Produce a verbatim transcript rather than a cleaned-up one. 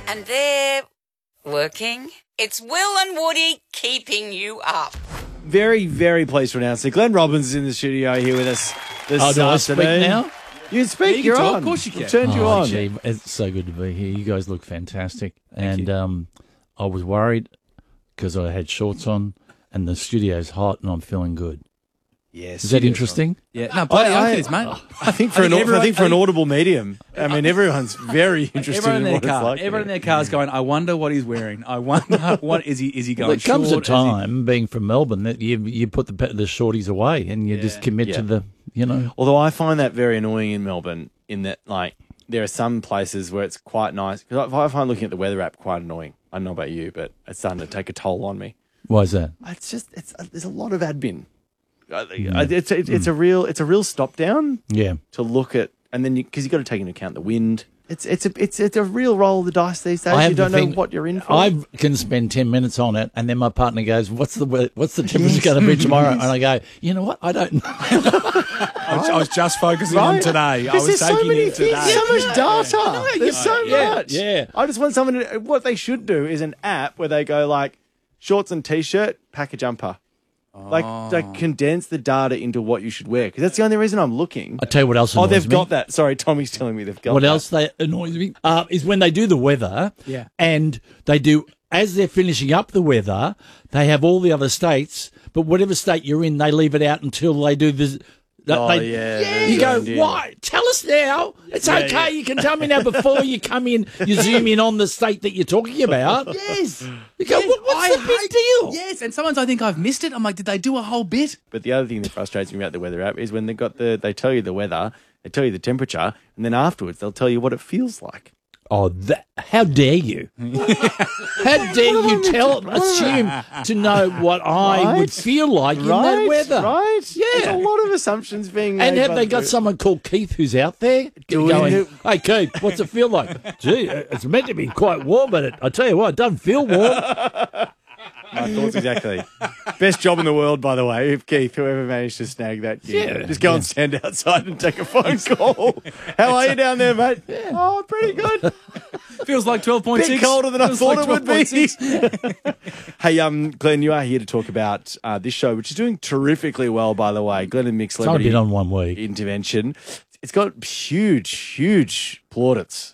And they're working. It's Will and Woody keeping you up. Very, very pleased to announce that Glenn Robbins is in the studio here with us this Oh, do I afternoon. speak now? You can speak. Yeah, you You're can talk. on. Of course you can. We've turned you Oh, on. gee, it's so good to be here. You guys look fantastic. And um, I was worried because I had shorts on and the studio's hot and I'm feeling good. Yes. Is that interesting? Yeah, no, bloody I- oath it is, mate. I think for I an think au- I think for an everyone- audible medium. I mean, everyone's very interested Everyone in in their what car, it's like. everyone in their car is going, I wonder what he's wearing. I wonder what is he is he going Well, it comes a short? Is he- time, being from Melbourne, that you you put the pe- the shorties away and you just commit Yeah. to the, you know. Although I find that very annoying in Melbourne, in that like there are some places where it's quite nice. Because I I find looking at the weather app quite annoying. I don't know about you, but it's starting to take a toll on me. Why is that? It's just it's there's a lot of admin. I- I- It's it's, it's a real it's a real stop down Yeah. to look at, and then because you, have got to take into account the wind. It's it's a it's it's a real roll of the dice these days. I You have the don't know thing- what you're in for. I can spend ten minutes on it, and then my partner goes, "What's the we- what's the temperature going to be tomorrow?" And I go, "You know what? I don't know." I was, I was just focusing on Right? today. I Because was there's so taking many it today. things, so much data. There's so yeah, much. yeah. I just want someone to, what they should do is an app where they go like shorts and t-shirt, pack a jumper. Like, like condense the data into what you should wear, because that's the only reason I'm looking. I tell you what else. Oh, Annoys they've me. got that. Sorry, Tommy's telling me they've got What that. else they annoys me uh, is when they do the weather, Yeah. and they do as they're finishing up the weather, they have all the other states, but whatever state you're in, they leave it out until they do the. Oh, they, yeah, You yeah, go, yeah. why? Tell us now. It's okay. You can tell me now before you come in. You zoom in on the state that you're talking about. Yes. You go, Yes, what, what's I the big hate- deal? Yes, and sometimes I think I've missed it. I'm like, did they do a whole bit? But the other thing that frustrates me about the weather app is when they got the they tell you the weather, they tell you the temperature, and then afterwards they'll tell you what it feels like. Oh, that, how dare you? How dare you tell, assume to know what I Right? would feel like in Right, that weather? right? Yeah. There's a lot of assumptions being made. And have by they got the- someone called Keith who's out there Do going, we- hey, Keith, what's it feel like? Gee, it's meant to be quite warm, but it, I tell you what, it doesn't feel warm. My thoughts exactly. Best job in the world, by the way, if Keith, whoever managed to snag that gig. Yeah. Just go and stand outside and take a phone call. How are you down there, mate? Oh, pretty good. Feels like twelve point Bit six. colder than I Feels thought like it would be. twelve point six. Hey, um, Glenn, you are here to talk about uh, this show, which is doing terrifically well, by the way. Glenn and Mick It's only Celebrity been on one week. Intervention. It's got huge, huge plaudits